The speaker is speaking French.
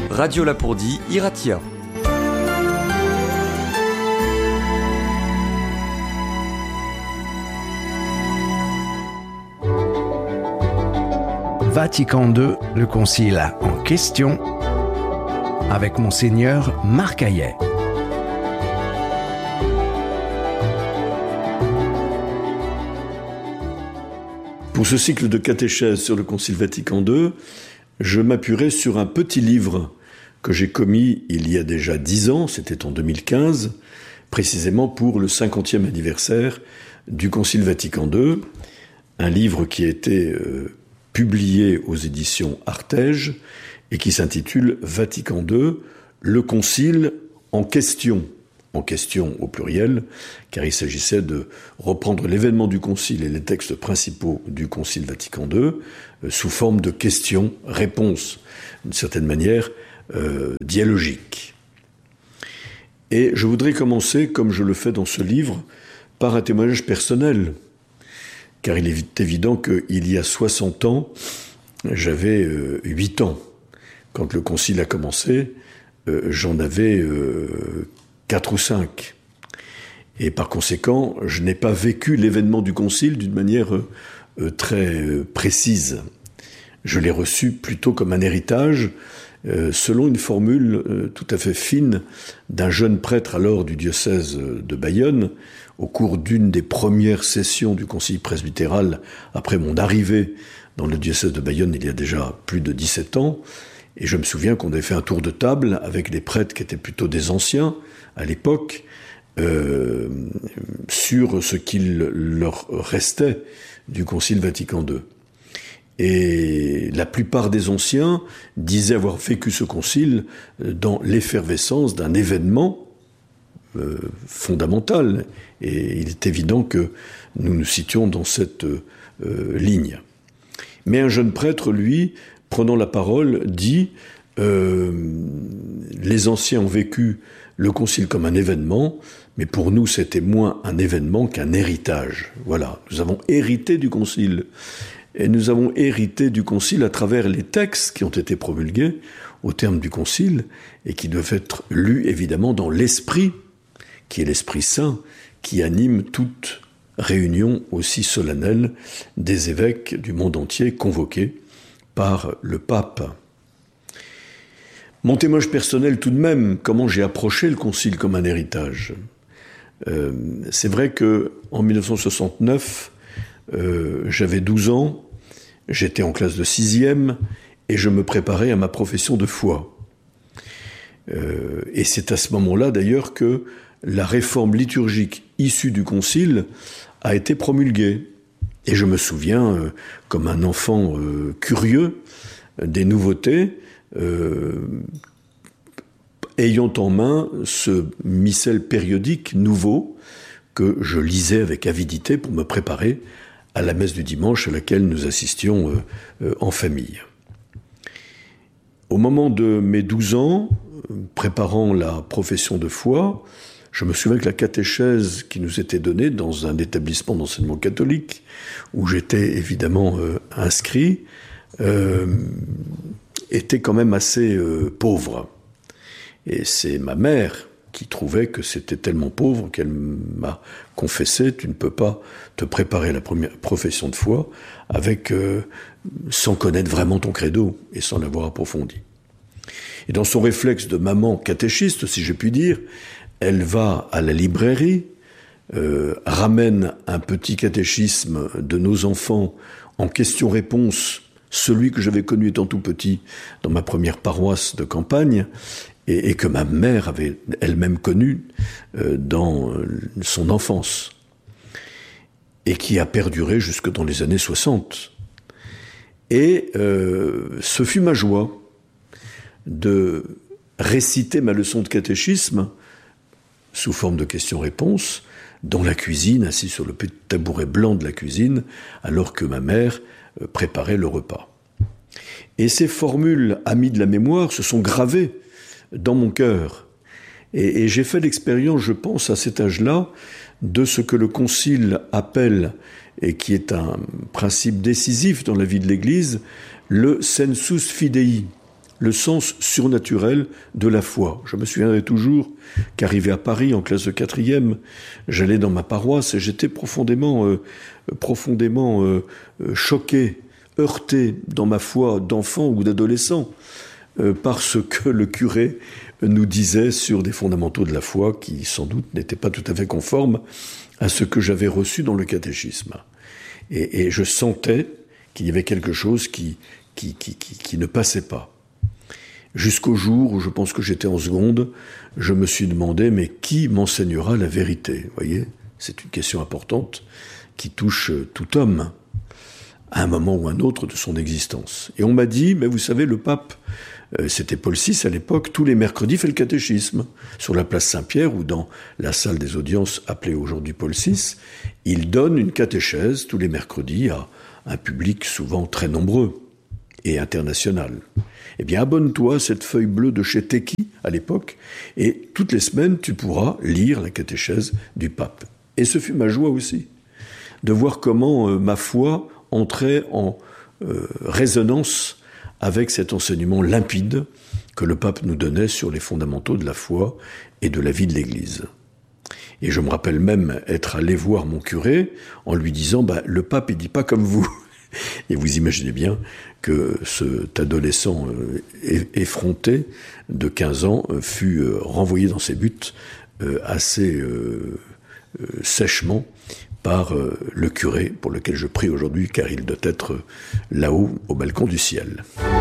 Radio Lapourdie, Iratia. Vatican II, le concile en question, avec Monseigneur Marc Hayet. Pour ce cycle de catéchèse sur le Concile Vatican II, je m'appuierai sur un petit livre que j'ai commis il y a déjà 10 ans, c'était en 2015, précisément pour le 50e anniversaire du Concile Vatican II, un livre qui a été publié aux éditions Artege et qui s'intitule Vatican II, le Concile en question au pluriel, car il s'agissait de reprendre l'événement du Concile et les textes principaux du Concile Vatican II sous forme de questions-réponses, d'une certaine manière dialogique. Et je voudrais commencer, comme je le fais dans ce livre, par un témoignage personnel, car il est évident qu'il y a 60 ans, j'avais 8 ans. Quand le Concile a commencé, j'en avais 4 ou 5. Et par conséquent, je n'ai pas vécu l'événement du Concile d'une manière très précise. Je l'ai reçu plutôt comme un héritage, selon une formule tout à fait fine d'un jeune prêtre alors du diocèse de Bayonne, au cours d'une des premières sessions du Concile presbytéral après mon arrivée dans le diocèse de Bayonne il y a déjà plus de 17 ans. Et je me souviens qu'on avait fait un tour de table avec les prêtres qui étaient plutôt des anciens à l'époque, sur ce qu'il leur restait du Concile Vatican II. Et la plupart des anciens disaient avoir vécu ce concile dans l'effervescence d'un événement fondamental. Et il est évident que nous nous situons dans cette ligne. Mais un jeune prêtre, lui, prenant la parole, dit les anciens ont vécu le concile comme un événement, mais pour nous c'était moins un événement qu'un héritage. Voilà, nous avons hérité du concile. Et nous avons hérité du concile à travers les textes qui ont été promulgués au terme du concile et qui doivent être lus évidemment dans l'esprit, qui est l'Esprit Saint, qui anime toute réunion aussi solennelle des évêques du monde entier convoqués par le pape. Mon témoignage personnel tout de même, comment j'ai approché le concile comme un héritage. C'est vrai qu'en 1969, j'avais 12 ans, j'étais en classe de 6e et je me préparais à ma profession de foi. Et c'est à ce moment-là d'ailleurs que la réforme liturgique issue du concile a été promulguée. Et je me souviens, comme un enfant curieux, des nouveautés, ayant en main ce missel périodique nouveau que je lisais avec avidité pour me préparer à la messe du dimanche à laquelle nous assistions en famille. Au moment de mes 12 ans, préparant la profession de foi, je me souviens que la catéchèse qui nous était donnée dans un établissement d'enseignement catholique, où j'étais évidemment inscrit, était quand même assez pauvre. Et c'est ma mère qui trouvait que c'était tellement pauvre qu'elle m'a confessé « tu ne peux pas te préparer à la première profession de foi avec, sans connaître vraiment ton credo et sans l'avoir approfondi ». Et dans son réflexe de maman catéchiste, si je puis dire, elle va à la librairie, ramène un petit catéchisme de nos enfants en questions-réponses, celui que j'avais connu étant tout petit dans ma première paroisse de campagne, et que ma mère avait elle-même connu dans son enfance, et qui a perduré jusque dans les années 60. Et ce fut ma joie de réciter ma leçon de catéchisme sous forme de questions-réponses dans la cuisine, assis sur le petit tabouret blanc de la cuisine, alors que ma mère préparait le repas. Et ces formules amies de la mémoire se sont gravées dans mon cœur. Et j'ai fait l'expérience, je pense, à cet âge-là, de ce que le Concile appelle, et qui est un principe décisif dans la vie de l'Église, le sensus fidei. le sens surnaturel de la foi. Je me souviendrai toujours qu'arrivé à Paris en classe de 4e, j'allais dans ma paroisse et j'étais profondément choqué, heurté dans ma foi d'enfant ou d'adolescent par ce que le curé nous disait sur des fondamentaux de la foi qui sans doute n'étaient pas tout à fait conformes à ce que j'avais reçu dans le catéchisme. Et je sentais qu'il y avait quelque chose qui ne passait pas. Jusqu'au jour où je pense que j'étais en seconde, je me suis demandé, mais qui m'enseignera la vérité ? Vous voyez, c'est une question importante qui touche tout homme à un moment ou un autre de son existence. Et on m'a dit, mais vous savez, le pape, c'était Paul VI à l'époque, tous les mercredis fait le catéchisme. Sur la place Saint-Pierre ou dans la salle des audiences appelée aujourd'hui Paul VI, il donne une catéchèse tous les mercredis à un public souvent très nombreux et international. Eh bien, abonne-toi à cette feuille bleue de chez Teki à l'époque, et toutes les semaines, tu pourras lire la catéchèse du pape. Et ce fut ma joie aussi, de voir comment ma foi entrait en résonance avec cet enseignement limpide que le pape nous donnait sur les fondamentaux de la foi et de la vie de l'Église. Et je me rappelle même être allé voir mon curé en lui disant « le pape, il dit pas comme vous ». Et vous imaginez bien que cet adolescent effronté de 15 ans fut renvoyé dans ses buts assez sèchement par le curé, pour lequel je prie aujourd'hui, car il doit être là-haut, au balcon du ciel.